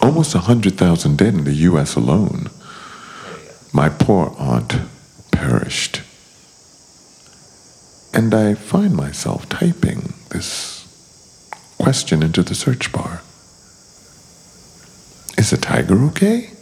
Almost 100,000 dead in the U.S. alone. My poor aunt perished. And I find myself typing this question into the search bar. Is a tiger okay?